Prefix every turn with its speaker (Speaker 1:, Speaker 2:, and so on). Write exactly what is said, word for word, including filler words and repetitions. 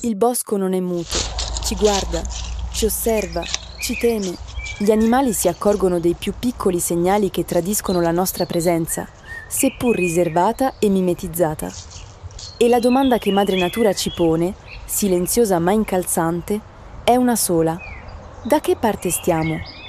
Speaker 1: Il bosco non è muto, ci guarda, ci osserva, ci teme. Gli animali si accorgono dei più piccoli segnali che tradiscono la nostra presenza, seppur riservata e mimetizzata. E la domanda che Madre Natura ci pone, silenziosa ma incalzante, è una sola. Da che parte stiamo?